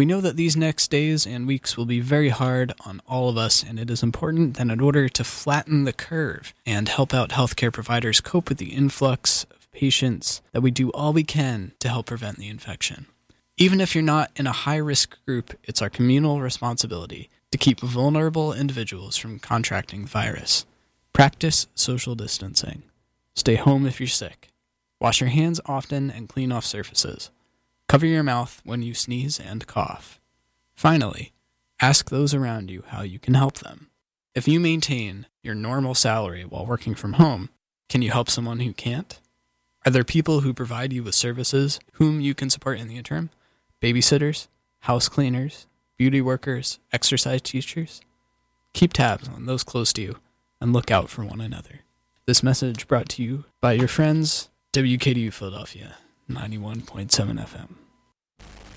We know that these next days and weeks will be very hard on all of us, and it is important that in order to flatten the curve and help out healthcare providers cope with the influx of patients, that we do all we can to help prevent the infection. Even if you're not in a high-risk group, it's our communal responsibility to keep vulnerable individuals from contracting the virus. Practice social distancing. Stay home if you're sick. Wash your hands often and clean off surfaces. Cover your mouth when you sneeze and cough. Finally, ask those around you how you can help them. If you maintain your normal salary while working from home, can you help someone who can't? Are there people who provide you with services whom you can support in the interim? Babysitters, house cleaners, beauty workers, exercise teachers? Keep tabs on those close to you and look out for one another. This message brought to you by your friends, WKDU Philadelphia, 91.7 FM.